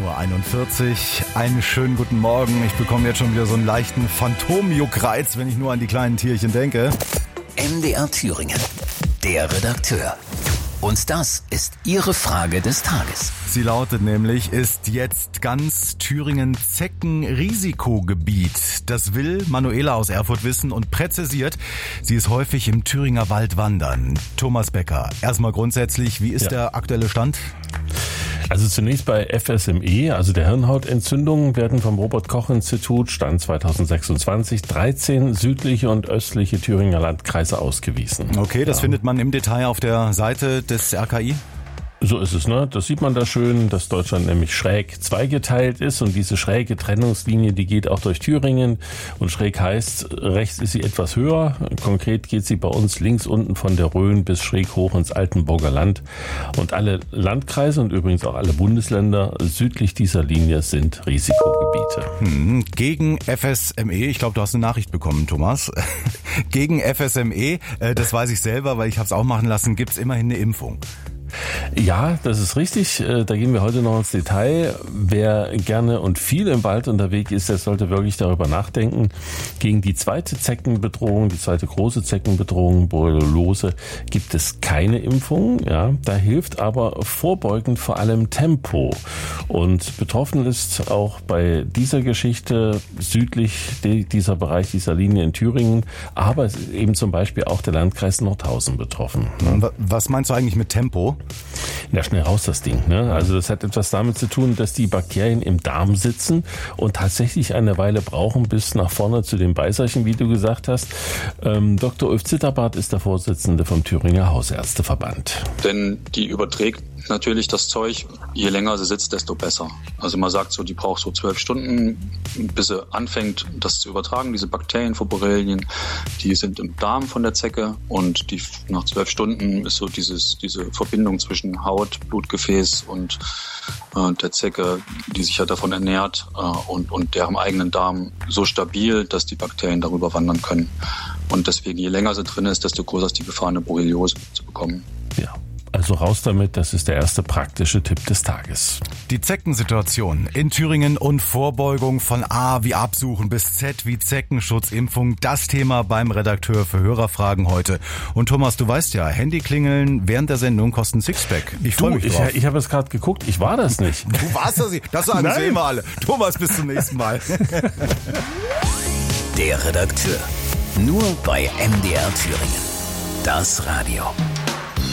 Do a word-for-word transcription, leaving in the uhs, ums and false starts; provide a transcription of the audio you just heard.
Uhr einundvierzig. Einen schönen guten Morgen. Ich bekomme jetzt schon wieder so einen leichten Phantomjuckreiz, wenn ich nur an die kleinen Tierchen denke. M D R Thüringen, der Redakteur. Und das ist Ihre Frage des Tages. Sie lautet nämlich, ist jetzt ganz Thüringen Zeckenrisikogebiet? Das will Manuela aus Erfurt wissen und präzisiert, sie ist häufig im Thüringer Wald wandern. Thomas Becker, erstmal grundsätzlich, wie ist ja. der aktuelle Stand? Also zunächst bei F S M E, also der Hirnhautentzündung, werden vom Robert-Koch-Institut, Stand zwanzig sechsundzwanzig, dreizehn südliche und östliche Thüringer Landkreise ausgewiesen. Okay, das ja. findet man im Detail auf der Seite des R K I? So ist es, ne? Das sieht man da schön, dass Deutschland nämlich schräg zweigeteilt ist und diese schräge Trennungslinie, die geht auch durch Thüringen und schräg heißt, rechts ist sie etwas höher. Konkret geht sie bei uns links unten von der Rhön bis schräg hoch ins Altenburger Land und alle Landkreise und übrigens auch alle Bundesländer südlich dieser Linie sind Risikogebiete. Hm, gegen F S M E, ich glaube, du hast eine Nachricht bekommen, Thomas. Gegen F S M E, das weiß ich selber, weil ich habe es auch machen lassen, gibt's immerhin eine Impfung. Ja, das ist richtig. Da gehen wir heute noch ins Detail. Wer gerne und viel im Wald unterwegs ist, der sollte wirklich darüber nachdenken. Gegen die zweite Zeckenbedrohung, die zweite große Zeckenbedrohung, Borreliose, gibt es keine Impfung. Ja, da hilft aber vorbeugend vor allem Tempo. Und betroffen ist auch bei dieser Geschichte südlich dieser Bereich, dieser Linie in Thüringen. Aber es ist eben zum Beispiel auch der Landkreis Nordhausen betroffen. Was meinst du eigentlich mit Tempo? Ja, schnell raus das Ding. Ne? Also das hat etwas damit zu tun, dass die Bakterien im Darm sitzen und tatsächlich eine Weile brauchen bis nach vorne zu den Beißerchen, wie du gesagt hast. Ähm, Doktor Ulf Zitterbart ist der Vorsitzende vom Thüringer Hausärzteverband. Denn die überträgt natürlich das Zeug, je länger sie sitzt, desto besser. Also man sagt so, die braucht so zwölf Stunden, bis sie anfängt, das zu übertragen. Diese Bakterien vor Borrelien, die sind im Darm von der Zecke und die nach zwölf Stunden ist so dieses, diese Verbindung zwischen Haut, Blutgefäß und äh, der Zecke, die sich ja davon ernährt äh, und, und deren eigenen Darm so stabil, dass die Bakterien darüber wandern können. Und deswegen, je länger sie drin ist, desto größer ist die Gefahr, eine Borreliose zu bekommen. Ja. Also raus damit, das ist der erste praktische Tipp des Tages. Die Zeckensituation in Thüringen und Vorbeugung von A wie Absuchen bis Z wie Zeckenschutzimpfung, das Thema beim Redakteur für Hörerfragen heute. Und Thomas, du weißt ja, Handyklingeln während der Sendung kosten Sixpack. Ich freue mich drauf. Ich, ich habe es gerade geguckt, ich war das nicht. Du warst das nicht, das sagen sie immer alle. Thomas, bis zum nächsten Mal. Der Redakteur, nur bei M D R Thüringen. Das Radio.